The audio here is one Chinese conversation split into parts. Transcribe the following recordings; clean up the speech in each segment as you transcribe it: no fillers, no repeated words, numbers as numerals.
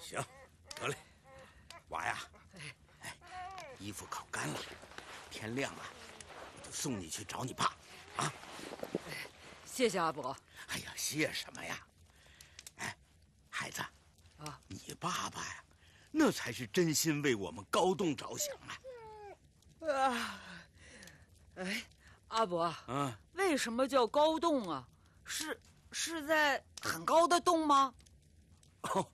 行，得嘞，娃呀，哎，衣服烤干了，天亮了，我就送你去找你爸，啊。 谢谢阿伯。 哎呀，谢什么呀？哎，孩子， 啊， 你爸爸呀，那才是真心为我们高栋着想啊！ 哎，阿伯，为什么叫高栋啊？是在很高的洞吗？ 哦，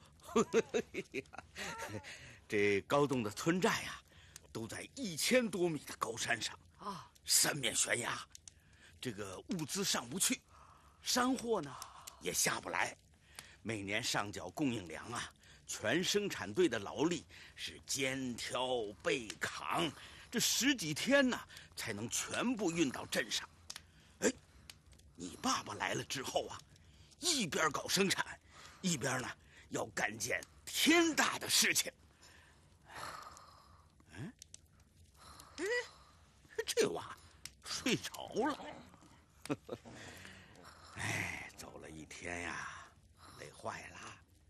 这高栋的村寨呀，都在1000多米的高山上啊，三面悬崖，这个物资上不去，山货呢也下不来，每年上缴供应粮啊，全生产队的劳力是肩挑背扛，这10几天呢才能全部运到镇上。哎，你爸爸来了之后啊，一边搞生产，一边呢要干件天大的事情。这娃睡着了。哎，走了一天呀，累坏了。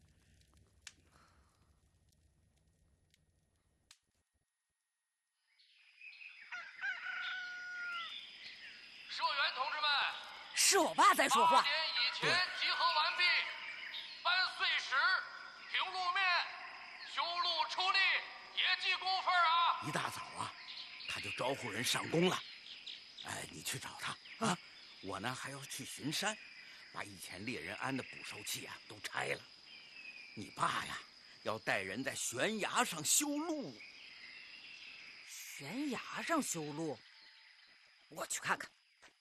社员同志们， 是我爸在说话。 8点以前集合完毕，搬碎石、平路面、修路出力，也记工分啊！ 一大早啊，他就招呼人上工了。哎，你去找他啊！我呢还要去巡山，把以前猎人安的捕兽器啊都拆了。你爸呀，要带人在悬崖上修路。 悬崖上修路？我去看看。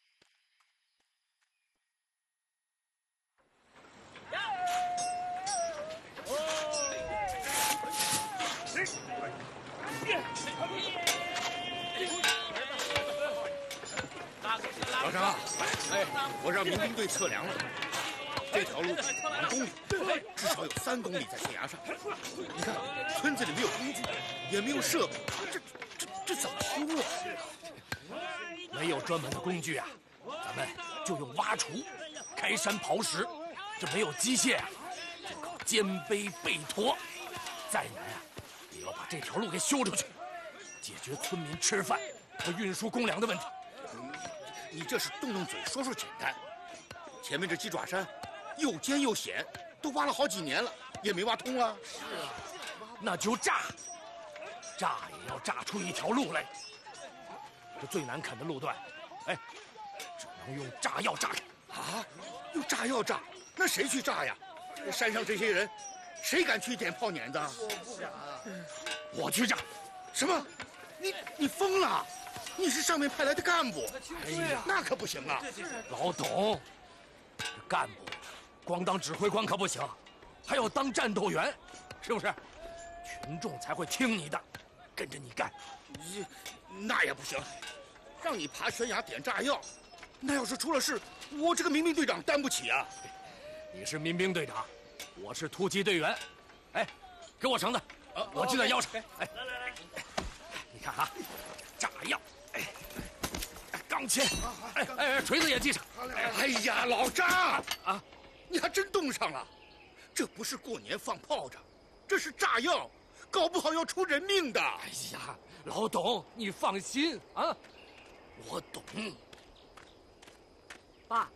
老张啊，哎，我让民兵队测量了，这条路5公里，至少有3公里在悬崖上。你看，村子里没有工具，也没有设备，这怎么修啊？ 没有专门的工具啊，咱们就用挖锄、开山刨石。这没有机械啊，就靠肩背背驮。再难啊，也要把这条路给修出去，解决村民吃饭和运输公粮的问题。 你这是动动嘴说说简单，前面这鸡爪山又尖又险，都挖了好几年了，也没挖通啊。 是啊，那就炸也要炸出一条路来。这最难啃的路段，哎，只能用炸药炸开。 啊，用炸药炸？那谁去炸呀？山上这些人，谁敢去点炮碾子？ 我去炸。 什么？你疯了？你是上面派来的干部？ 哎呀， 那可不行啊！ 老董，这干部光当指挥官可不行，还要当战斗员，是不是？群众才会听你的，跟着你干。 那也不行，让你爬悬崖点炸药，那要是出了事，我这个民兵队长担不起啊！ 你是民兵队长，我是突击队员。哎，给我绳子，我系在腰上。哎，来，你看啊，炸药，钢钎，锤子也系上。 哎呀，老张啊，你还真动上了！这不是过年放炮仗，这是炸药，搞不好要出人命的。 哎呀，老董，你放心啊，我懂。 爸，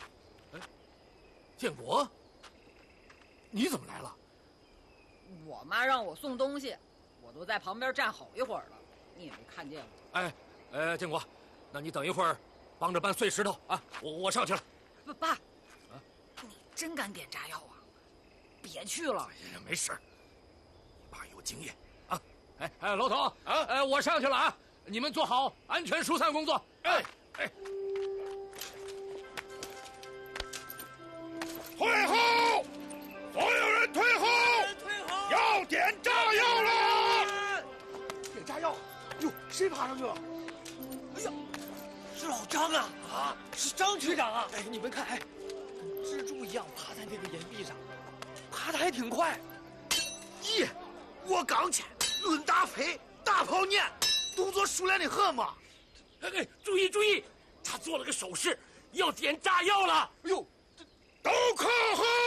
建国，你怎么来了？ 我妈让我送东西，我都在旁边站好一会儿了，你也没看见我。 建国，那你等一会儿，帮着搬碎石头啊！我上去了。 爸，你真敢点炸药啊？别去了。 哎呀，没事，你爸有经验啊。老董啊，我上去了啊，你们做好安全疏散工作。 退后！所有人退后！要点炸药了！ 点炸药！哟，谁爬上去了？哎呀，是老张啊！啊，是张局长啊！哎，你们看，跟蜘蛛一样爬在那个岩壁上，爬得还挺快。 咦，我刚去，论大飞，大炮念，动作熟练的很嘛！ 注意，他做了个手势，要点炸药了。哎呦！ 都靠后！